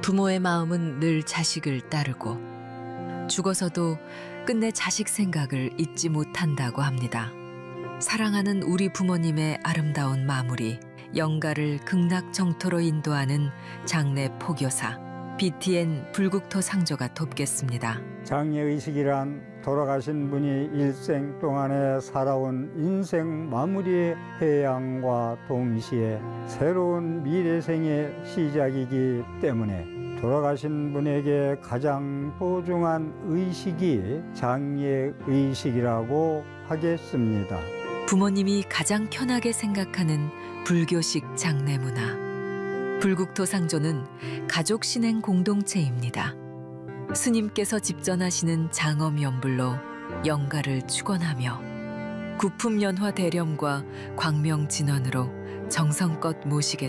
부모의 마음은 늘 자식을 따르고 죽어서도 끝내 자식 생각을 잊지 못한다고 합니다. 사랑하는 우리 부모님의 아름다운 마무리, 영가를 극락정토로 인도하는 장례 포교사 BTN 불국토 상조가 돕겠습니다. 장례의식이란 돌아가신 분이 일생 동안에 살아온 인생 마무리의 해양과 동시에 새로운 미래생의 시작이기 때문에 돌아가신 분에게 가장 소중한 의식이 장례의식이라고 하겠습니다. 부모님이 가장 편하게 생각하는 불교식 장례 문화. 불국토 상조는 가족 신행 공동체입니다. 스님께서 집전하시는 장엄연불로 영가를 축원하며 구품연화 대렴과 광명진언으로 정성껏 모시겠습니다.